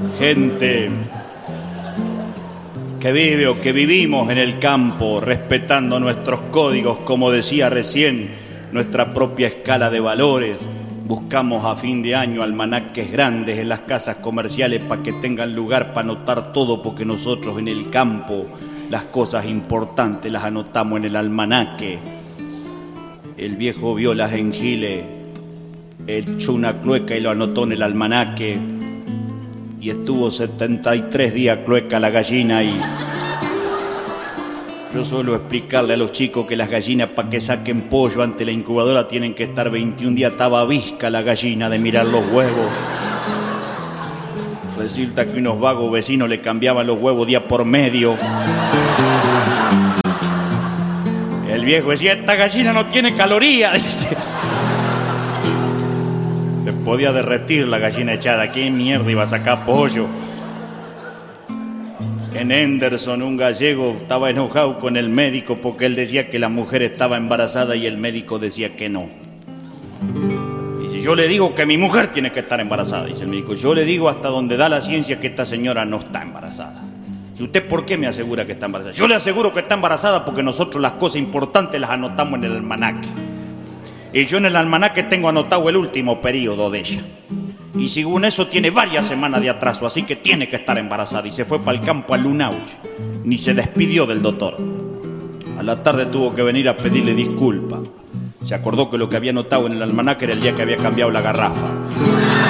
Gente que vive o que vivimos en el campo, respetando nuestros códigos, como decía recién, nuestra propia escala de valores. Buscamos a fin de año almanaques grandes en las casas comerciales para que tengan lugar para anotar todo, porque nosotros en el campo las cosas importantes las anotamos en el almanaque. El viejo vio las jengiles, echó una clueca y lo anotó en el almanaque, y estuvo 73 días clueca la gallina. Y yo suelo explicarle a los chicos que las gallinas, para que saquen pollo ante la incubadora, tienen que estar 21 días. Estaba visca la gallina de mirar los huevos. Resulta que unos vagos vecinos le cambiaban los huevos día por medio. El viejo decía: esta gallina no tiene calorías. Se podía derretir la gallina echada. ¿Qué mierda iba a sacar pollo? En Henderson, un gallego estaba enojado con el médico porque él decía que la mujer estaba embarazada y el médico decía que no. Dice: yo le digo que mi mujer tiene que estar embarazada. Dice el médico: yo le digo hasta donde da la ciencia que esta señora no está embarazada. ¿Y usted por qué me asegura que está embarazada? Yo le aseguro que está embarazada porque nosotros las cosas importantes las anotamos en el almanaque. Y yo en el almanaque tengo anotado el último periodo de ella. Y según eso tiene varias semanas de atraso, así que tiene que estar embarazada. Y se fue para el campo a Lunauch. Ni se despidió del doctor. A la tarde tuvo que venir a pedirle disculpas. Se acordó que lo que había anotado en el almanaque era el día que había cambiado la garrafa.